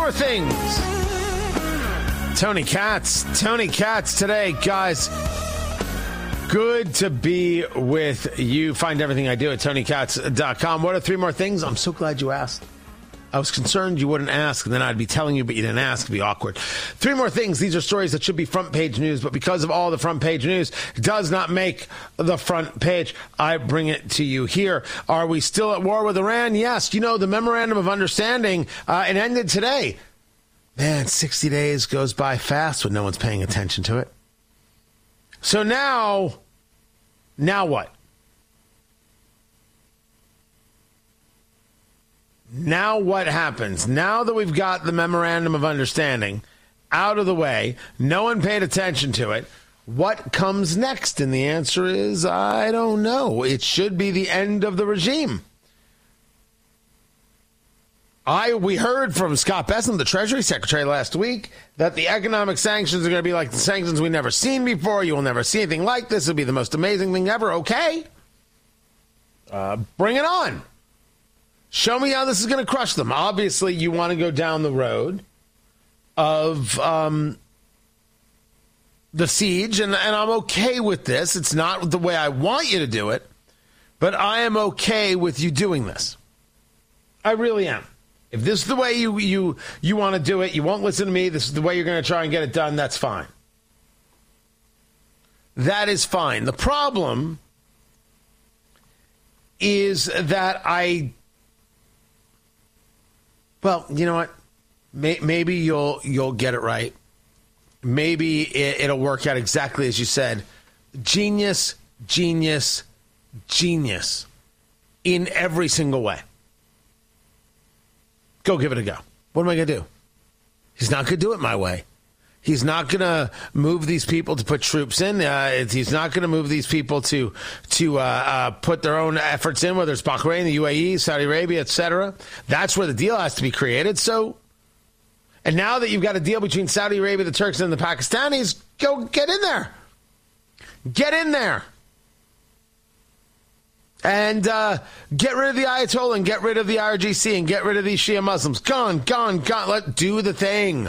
more things. Tony Katz today, guys. Good to be with you. Find everything I do at TonyKatz.com. What are three more things? I'm so glad you asked. I was concerned you wouldn't ask, and then I'd be telling you, but you didn't ask. It'd be awkward. Three more things. These are stories that should be front page news, but because of all the front page news, does not make the front page. I bring it to you here. Are we still at war with Iran? Yes. You know, the Memorandum of Understanding, it ended today. Man, 60 days goes by fast when no one's paying attention to it. So now what? Now what happens? Now that we've got the Memorandum of Understanding out of the way, no one paid attention to it, what comes next? And the answer is, I don't know. It should be the end of the regime. We heard from Scott Bessent, the Treasury Secretary, last week, that the economic sanctions are going to be like the sanctions we've never seen before. You will never see anything like this. It'll be the most amazing thing ever. Okay. Bring it on. Show me how this is going to crush them. Obviously, you want to go down the road of the siege, and I'm okay with this. It's not the way I want you to do it, but I am okay with you doing this. I really am. If this is the way you want to do it, you won't listen to me, this is the way you're going to try and get it done, that's fine. That is fine. The problem is that well, you know what? Maybe you'll get it right. Maybe it'll work out exactly as you said. Genius, genius, genius in every single way. Go give it a go. What am I going to do? He's not going to do it my way. He's not going to move these people to put troops in. He's not going to move these people to put their own efforts in, whether it's Bahrain, the UAE, Saudi Arabia, etc. That's where the deal has to be created. So, and now that you've got a deal between Saudi Arabia, the Turks, and the Pakistanis, go get in there. Get in there. And get rid of the Ayatollah and get rid of the IRGC and get rid of these Shia Muslims. Gone. Let's do the thing.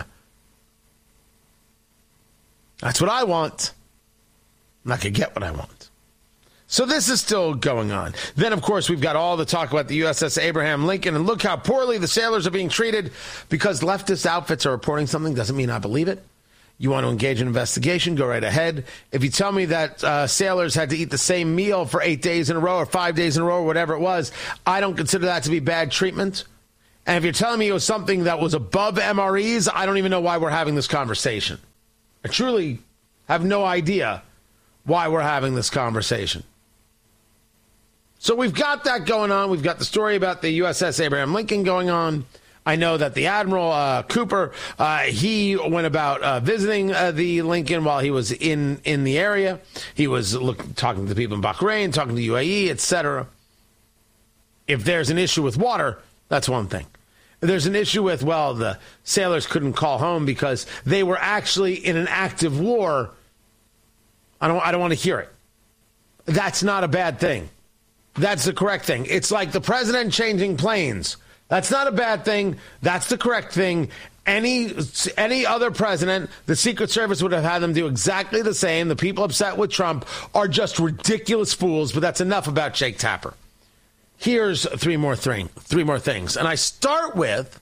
That's what I want. I'm not going to get what I want. So this is still going on. Then, of course, we've got all the talk about the USS Abraham Lincoln. And look how poorly the sailors are being treated. Because leftist outfits are reporting something doesn't mean I believe it. You want to engage in an investigation, go right ahead. If you tell me that sailors had to eat the same meal for 8 days in a row or 5 days in a row or whatever it was, I don't consider that to be bad treatment. And if you're telling me it was something that was above MREs, I don't even know why we're having this conversation. I truly have no idea why we're having this conversation. So we've got that going on. We've got the story about the USS Abraham Lincoln going on. I know that the Admiral Cooper, he went about visiting the Lincoln while he was in the area. He was talking to the people in Bahrain, talking to the UAE, etc. If there's an issue with water, that's one thing. If there's an issue with, well, the sailors couldn't call home because they were actually in an active war, I don't want to hear it. That's not a bad thing. That's the correct thing. It's like the president changing planes. That's not a bad thing. That's the correct thing. Any other president, the Secret Service would have had them do exactly the same. The people upset with Trump are just ridiculous fools, but that's enough about Jake Tapper. Here's three more things. And I start with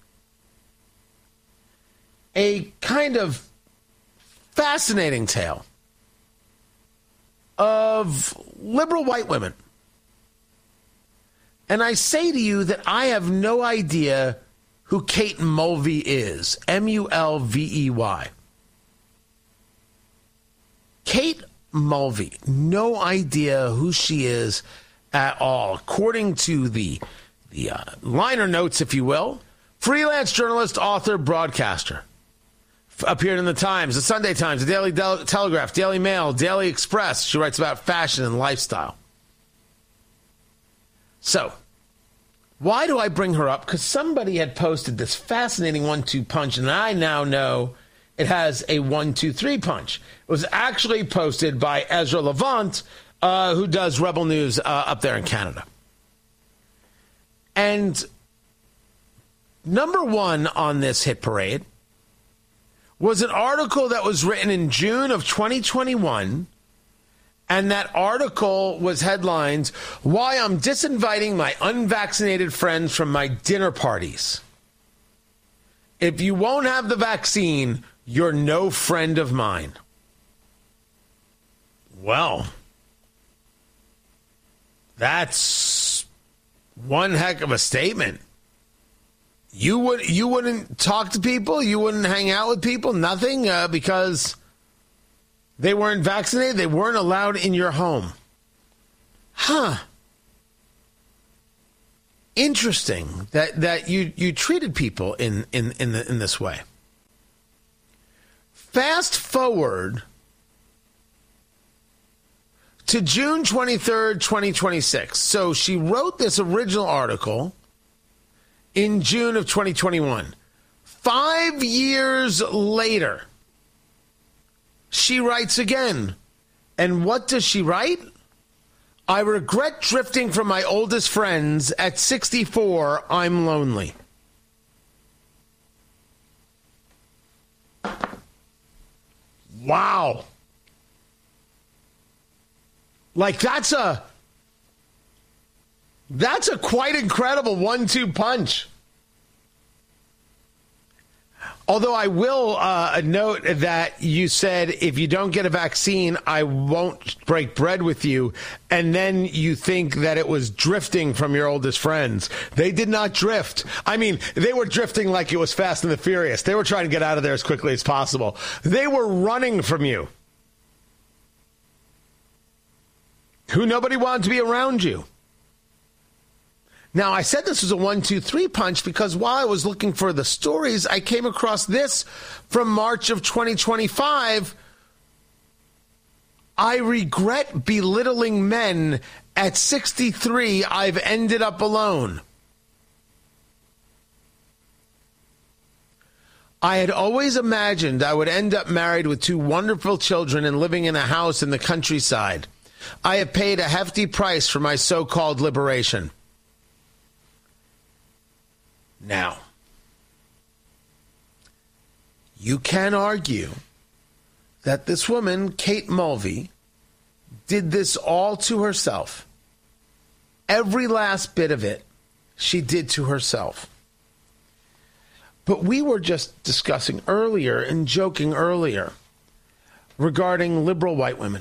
a kind of fascinating tale of liberal white women. And I say to you that I have no idea who Kate Mulvey is. Mulvey. Kate Mulvey. No idea who she is at all. According to the liner notes, if you will, freelance journalist, author, broadcaster. Appeared in the Times, the Sunday Times, the Daily Telegraph, Daily Mail, Daily Express. She writes about fashion and lifestyle. So, why do I bring her up? Because somebody had posted this fascinating 1-2 punch, and I now know it has a 1-2-3 punch. It was actually posted by Ezra Levant, who does Rebel News up there in Canada. And Number one on this hit parade was an article that was written in June of 2021. And that article was headlined, "Why I'm Disinviting My Unvaccinated Friends from My Dinner Parties. If you won't have the vaccine, you're no friend of mine." Well, that's one heck of a statement. You wouldn't talk to people? You wouldn't hang out with people? Nothing? Because they weren't vaccinated? They weren't allowed in your home? Huh. Interesting that you treated people in this way. Fast forward to June 23rd, 2026. So she wrote this original article in June of 2021. 5 years later, she writes again. And what does she write? "I regret drifting from my oldest friends. At 64, I'm lonely." Wow. Like that's a quite incredible 1-2 punch. Although I will note that you said, if you don't get a vaccine, I won't break bread with you. And then you think that it was drifting from your oldest friends. They did not drift. I mean, they were drifting like it was Fast and the Furious. They were trying to get out of there as quickly as possible. They were running from you. Who nobody wanted to be around you. Now, I said this was a 1-2-3 punch because while I was looking for the stories, I came across this from March of 2025. "I regret belittling men. At 63, I've ended up alone. I had always imagined I would end up married with 2 wonderful children and living in a house in the countryside. I have paid a hefty price for my so-called liberation." Now, you can argue that this woman, Kate Mulvey, did this all to herself. Every last bit of it she did to herself. But we were just discussing earlier and joking earlier regarding liberal white women.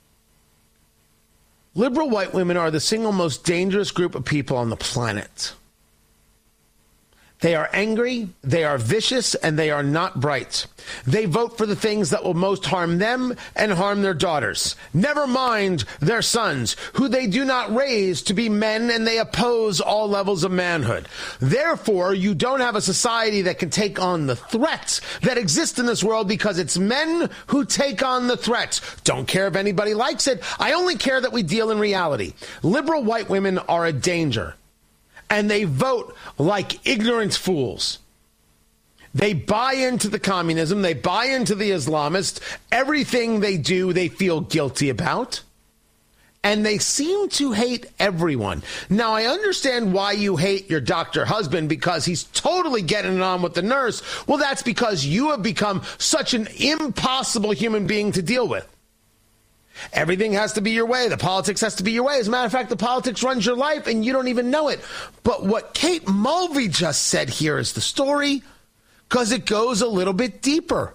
Liberal white women are the single most dangerous group of people on the planet. They are angry, they are vicious, and they are not bright. They vote for the things that will most harm them and harm their daughters. Never mind their sons, who they do not raise to be men, and they oppose all levels of manhood. Therefore, you don't have a society that can take on the threats that exist in this world because it's men who take on the threats. Don't care if anybody likes it. I only care that we deal in reality. Liberal white women are a danger. And they vote like ignorant fools. They buy into the communism. They buy into the Islamists. Everything they do, they feel guilty about. And they seem to hate everyone. Now, I understand why you hate your doctor husband because he's totally getting it on with the nurse. Well, that's because you have become such an impossible human being to deal with. Everything has to be your way. The politics has to be your way. As a matter of fact, the politics runs your life and you don't even know it. But what Kate Mulvey just said here is the story because it goes a little bit deeper.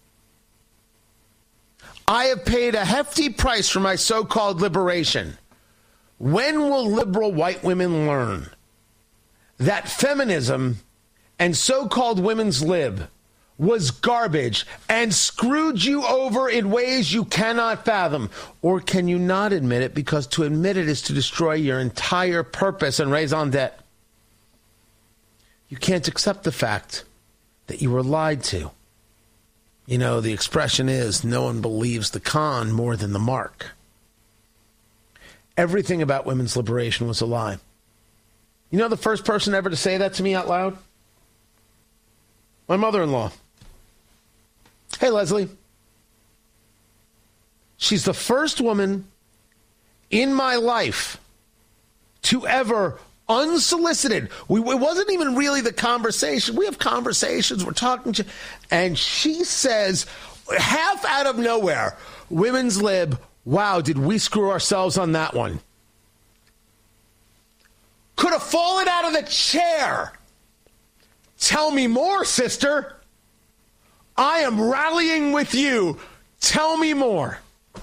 "I have paid a hefty price for my so-called liberation. When will liberal white women learn that feminism and so-called women's lib was garbage and screwed you over in ways you cannot fathom? Or can you not admit it because to admit it is to destroy your entire purpose and raison d'etre? You can't accept the fact that you were lied to. You know, the expression is, no one believes the con more than the mark. Everything about women's liberation was a lie. You know the first person ever to say that to me out loud? My mother-in-law. Hey, Leslie. She's the first woman in my life to ever unsolicited. It wasn't even really the conversation. We have conversations. We're talking to, and she says, half out of nowhere, women's lib, wow, did we screw ourselves on that one? Could have fallen out of the chair. Tell me more, sister. I am rallying with you. Tell me more.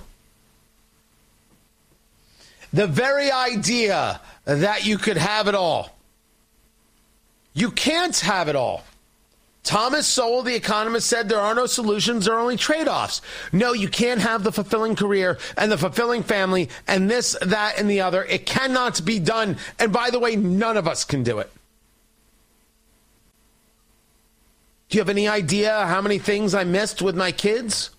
The very idea that you could have it all. You can't have it all. Thomas Sowell, the economist, said there are no solutions, there are only trade-offs. No, you can't have the fulfilling career and the fulfilling family and this, that, and the other. It cannot be done. And by the way, none of us can do it. Do you have any idea how many things I missed with my kids?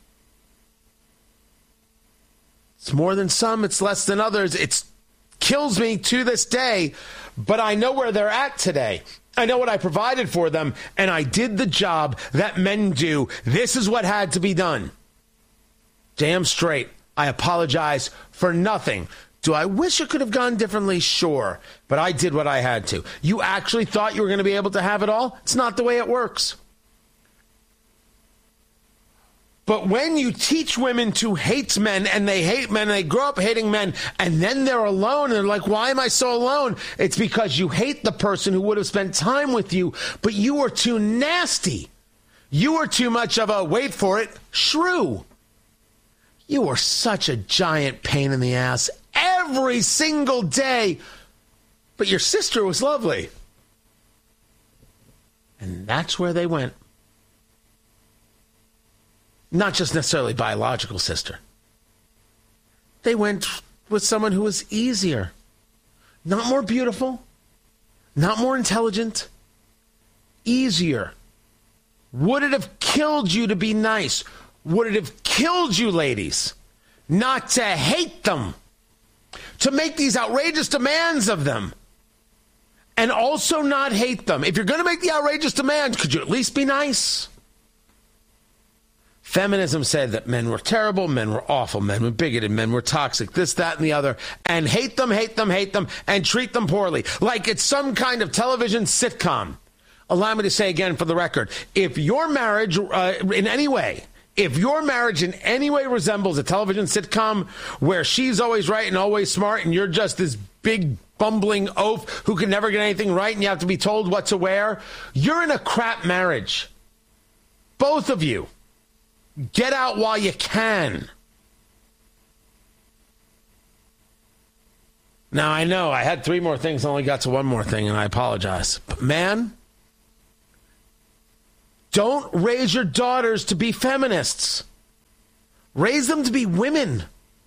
It's more than some, it's less than others. It kills me to this day, but I know where they're at today. I know what I provided for them, and I did the job that men do. This is what had to be done. Damn straight. I apologize for nothing. Do I wish it could have gone differently? Sure, but I did what I had to. You actually thought you were going to be able to have it all? It's not the way it works. But when you teach women to hate men and they hate men, they grow up hating men, and then they're alone and they're like, why am I so alone? It's because you hate the person who would have spent time with you, but you were too nasty. You were too much of a, wait for it, shrew. You were such a giant pain in the ass every single day, but your sister was lovely. And that's where they went. Not just necessarily biological sister. They went with someone who was easier. Not more beautiful. Not more intelligent. Easier. Would it have killed you to be nice? Would it have killed you, ladies, not to hate them? To make these outrageous demands of them? And also not hate them. If you're going to make the outrageous demands, could you at least be nice? Feminism said that men were terrible, men were awful, men were bigoted, men were toxic, this, that, and the other, and hate them, and treat them poorly, like it's some kind of television sitcom. Allow me to say again for the record, if your marriage in any way resembles a television sitcom where she's always right and always smart and you're just this big bumbling oaf who can never get anything right and you have to be told what to wear, you're in a crap marriage. Both of you. Get out while you can. Now, I know I had 3 more things, only got to 1 more thing, and I apologize. But, man, don't raise your daughters to be feminists. Raise them to be women.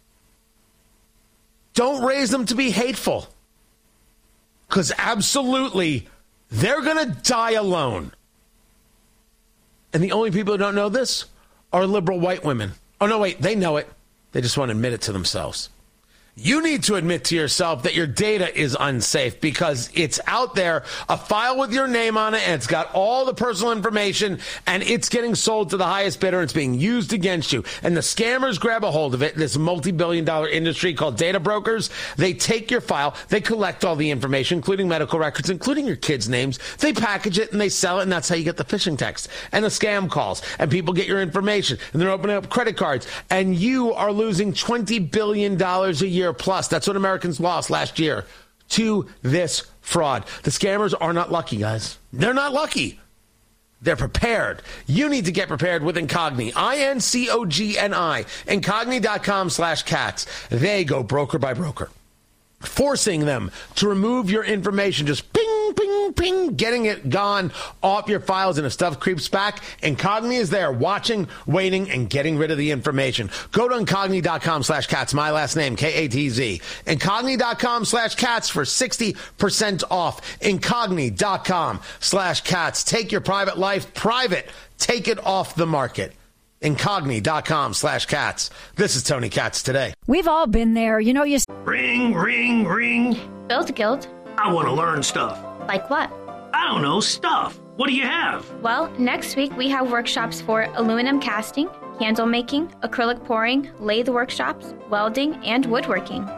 Don't raise them to be hateful. Because absolutely, they're going to die alone. And the only people who don't know this are liberal white women. Oh, no, wait, they know it. They just won't admit it to themselves. You need to admit to yourself that your data is unsafe because it's out there, a file with your name on it, and it's got all the personal information, and it's getting sold to the highest bidder, and it's being used against you. And the scammers grab a hold of it, this multi-billion-dollar industry called data brokers. They take your file, they collect all the information, including medical records, including your kids' names. They package it, and they sell it, and that's how you get the phishing text and the scam calls. And people get your information, and they're opening up credit cards, and you are losing $20 billion a year plus. That's what Americans lost last year to this fraud. The scammers are not lucky, guys. They're not lucky. They're prepared. You need to get prepared with Incogni. INCOGNI. Incogni.com/cats. They go broker by broker, forcing them to remove your information. Just ping, ping, ping, getting it gone off your files, and if stuff creeps back, Incogni is there watching, waiting, and getting rid of the information. Go to Incogni.com/cats, my last name, KATZ. Incogni.com/cats for 60% off. Incogni.com/cats. Take your private life private. Take it off the market. Incogni.com/cats. This is Tony Katz today. We've all been there. You know, Ring, ring, ring. Build Guild. I want to learn stuff. Like what? I don't know, stuff. What do you have? Well, next week we have workshops for aluminum casting, candle making, acrylic pouring, lathe workshops, welding, and woodworking.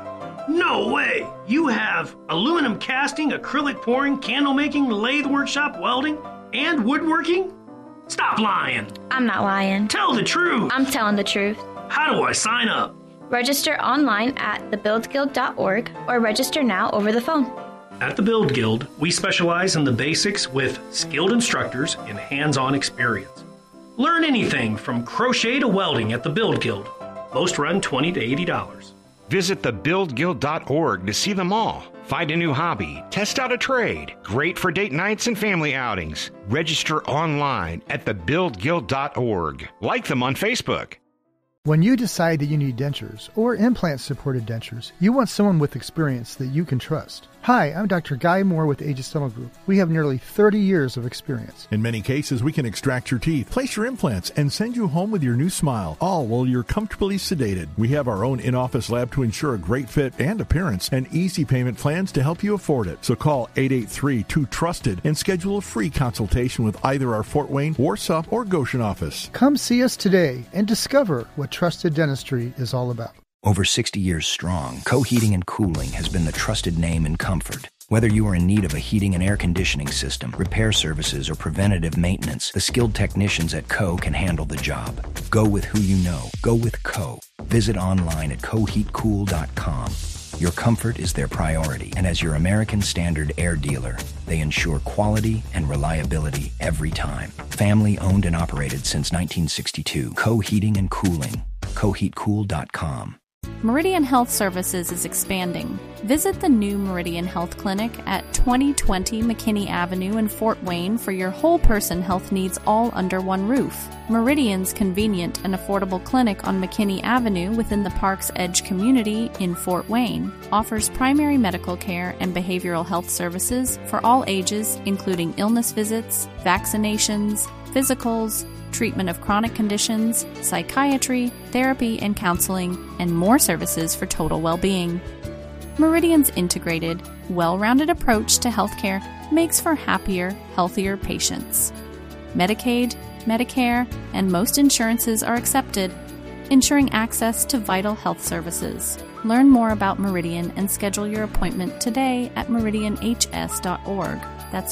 No way! You have aluminum casting, acrylic pouring, candle making, lathe workshop, welding, and woodworking? Stop lying! I'm not lying. Tell the truth! I'm telling the truth. How do I sign up? Register online at thebuildguild.org or register now over the phone. At the Build Guild, we specialize in the basics with skilled instructors and hands-on experience. Learn anything from crochet to welding at the Build Guild. Most run $20 to $80. Visit thebuildguild.org to see them all. Find a new hobby, test out a trade. Great for date nights and family outings. Register online at thebuildguild.org. Like them on Facebook. When you decide that you need dentures or implant-supported dentures, you want someone with experience that you can trust. Hi, I'm Dr. Guy Moore with Aegis Dental Group. We have nearly 30 years of experience. In many cases, we can extract your teeth, place your implants, and send you home with your new smile, all while you're comfortably sedated. We have our own in-office lab to ensure a great fit and appearance and easy payment plans to help you afford it. So call 883-2TRUSTED and schedule a free consultation with either our Fort Wayne, Warsaw, or Goshen office. Come see us today and discover what trusted dentistry is all about. Over 60 years strong, Co Heating and Cooling has been the trusted name in comfort. Whether you are in need of a heating and air conditioning system, repair services, or preventative maintenance, the skilled technicians at Co can handle the job. Go with who you know. Go with Co. Visit online at coheatcool.com. Your comfort is their priority, and as your American Standard Air dealer, they ensure quality and reliability every time. Family owned and operated since 1962. Co Heating and Cooling. coheatcool.com. Meridian Health Services is expanding. Visit the new Meridian Health Clinic at 2020 McKinney Avenue in Fort Wayne for your whole person health needs all under one roof. Meridian's convenient and affordable clinic on McKinney Avenue within the Park's Edge community in Fort Wayne offers primary medical care and behavioral health services for all ages, including illness visits, vaccinations, physicals, treatment of chronic conditions, psychiatry, therapy and counseling, and more services for total well-being. Meridian's integrated, well-rounded approach to healthcare makes for happier, healthier patients. Medicaid, Medicare, and most insurances are accepted, ensuring access to vital health services. Learn more about Meridian and schedule your appointment today at meridianhs.org. That's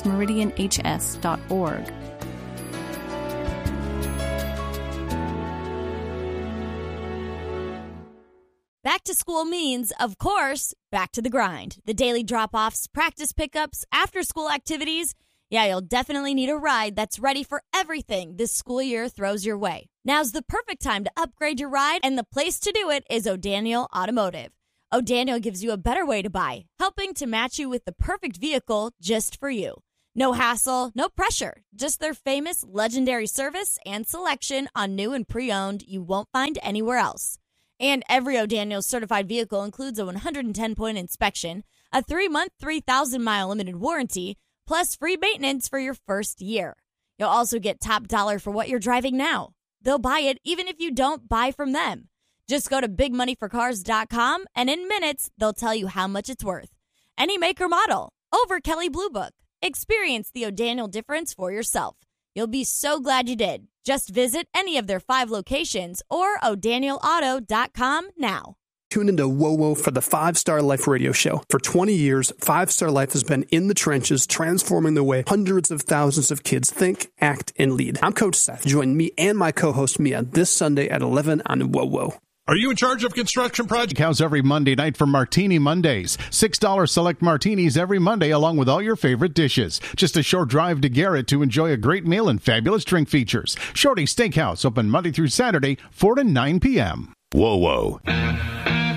meridianhs.org. Back to school means, of course, back to the grind. The daily drop-offs, practice pickups, after-school activities. Yeah, you'll definitely need a ride that's ready for everything this school year throws your way. Now's the perfect time to upgrade your ride, and the place to do it is O'Daniel Automotive. O'Daniel gives you a better way to buy, helping to match you with the perfect vehicle just for you. No hassle, no pressure, just their famous legendary service and selection on new and pre-owned you won't find anywhere else. And every O'Daniel certified vehicle includes a 110-point inspection, a 3-month, 3,000-mile limited warranty, plus free maintenance for your first year. You'll also get top dollar for what you're driving now. They'll buy it even if you don't buy from them. Just go to bigmoneyforcars.com, and in minutes, they'll tell you how much it's worth. Any make or model, over Kelley Blue Book. Experience the O'Daniel difference for yourself. You'll be so glad you did. Just visit any of their 5 locations or o'danielauto.com now. Tune into WOWO for the 5 Star Life radio show. For 20 years, 5 Star Life has been in the trenches, transforming the way hundreds of thousands of kids think, act, and lead. I'm Coach Seth. Join me and my co-host Mia this Sunday at 11 on WOWO. Are you in charge of construction project house every Monday night for Martini Mondays? $6 select martinis every Monday along with all your favorite dishes. Just a short drive to Garrett to enjoy a great meal and fabulous drink features. Shorty Steakhouse open Monday through Saturday, 4 to 9 p.m. Whoa, whoa.